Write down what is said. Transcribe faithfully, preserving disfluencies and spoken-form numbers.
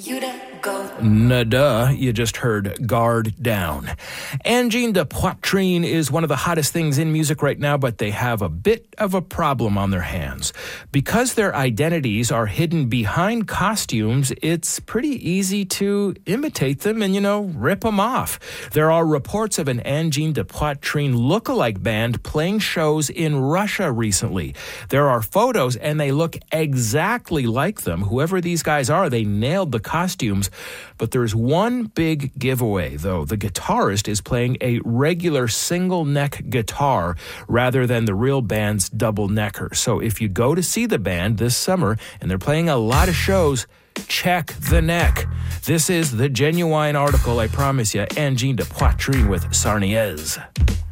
Nada, you just heard Guard Down. Angine de Poitrine is one of the hottest things in music right now, but they have a bit of a problem on their hands. Because their identities are hidden behind costumes, it's pretty easy to imitate them and, you know, rip them off. There are reports of an Angine de Poitrine lookalike band playing shows in Russia recently. There are photos, and they look exactly like them. Whoever these guys are, they nailed the costumes. But there's one big giveaway, though. The guitarist is playing a regular single-neck guitar rather than the real band's double-necker. So if you go to see the band this summer and they're playing a lot of shows, check the neck. This is the Genuine article, I promise you. Angine de Poitrine with Sarniez.